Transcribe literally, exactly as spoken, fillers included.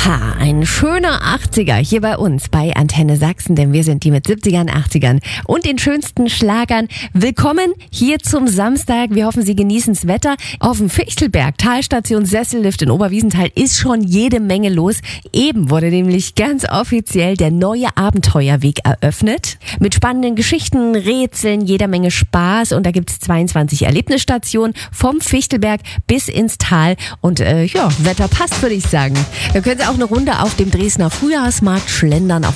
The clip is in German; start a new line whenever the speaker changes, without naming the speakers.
Ha, ein schöner achtziger hier bei uns bei Antenne Sachsen, denn wir sind die mit siebzigern, achtzigern und den schönsten Schlagern. Willkommen hier zum Samstag. Wir hoffen, Sie genießen das Wetter. Auf dem Fichtelberg, Talstation Sessellift in Oberwiesenthal ist schon jede Menge los. Eben wurde nämlich ganz offiziell der neue Abenteuerweg eröffnet. Mit spannenden Geschichten, Rätseln, jeder Menge Spaß. Und da gibt's zweiundzwanzig Erlebnisstationen vom Fichtelberg bis ins Tal. Und äh, ja, Wetter passt, würde ich sagen. Da können Sie auch eine Runde auf dem Dresdner Frühjahrsmarkt schlendern, auf